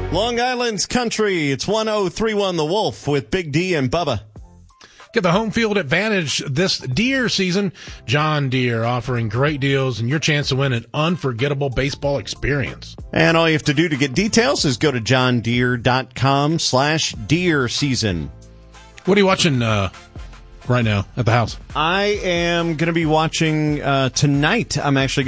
Long Island's Country. It's 1031 The Wolf with Big D and Bubba. Get the home field advantage this deer season. John Deere offering great deals and your chance to win an unforgettable baseball experience. And all you have to do to get details is go to johndeere.com/deer season. What are you watching right now at the house? I am going to be watching tonight. I'm actually